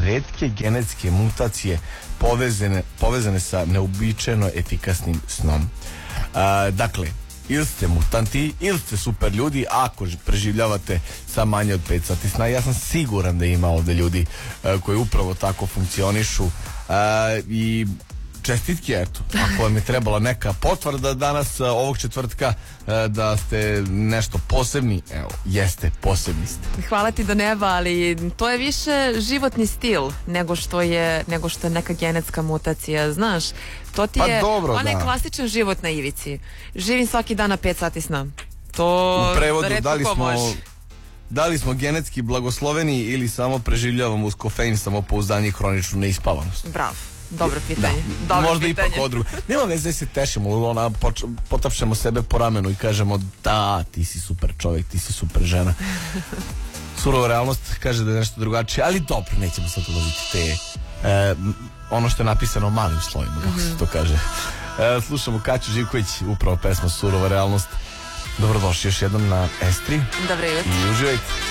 retke genetske mutacije povezane sa neobičajeno efikasnim snom. Dakle, ili ste mutanti, ili ste super ljudi ako preživljavate sa manje od 5 sati sna. Ja sam siguran da ima ovde ljudi koji upravo tako funkcionišu i čestitke, eto, ako vam je trebala neka potvrda danas, ovog četvrtka, da ste nešto posebni, evo, jeste, posebni ste. Hvala ti do neba, ali to je više životni stil nego što je neka genetska mutacija, znaš. To ti je onaj klasičan život na ivici. Živim svaki dan na 5 sati sna. To u prevodu, retko da li smo genetski blagosloveni ili samo preživljavamo uz kofein, samopouzdanje i hroničnu neispavanost? Bravo. Dobro pitanje. Da, možda ipak odrugo. Nema veze da se tešimo, potapšemo sebe po ramenu i kažemo da, ti si super čovjek, ti si super žena. Surova realnost kaže da je nešto drugačije, ali dobro, nećemo sad ulaziti te ono što je napisano malim slovima, kako se to kaže. Slušamo Kaću Živković, upravo pesma Surova realnost. Dobrodošli još jednom na S3. Dobre jutro. I uživajte.